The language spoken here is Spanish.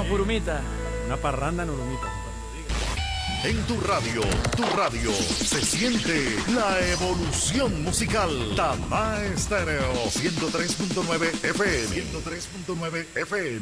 Urumita. Una parranda en Urumita. En tu radio se siente la evolución musical. Tamá Estéreo 103.9 FM. 103.9 FM.